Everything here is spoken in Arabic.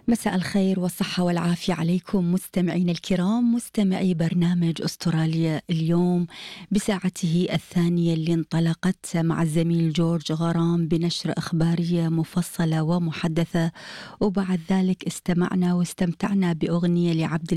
مساء الخير والصحة والعافية عليكم مستمعين الكرام، مستمعي برنامج أستراليا اليوم بساعته الثانية اللي انطلقت مع الزميل جورج غرام بنشر إخبارية مفصلة ومحدثة، وبعد ذلك استمعنا واستمتعنا بأغنية لعبد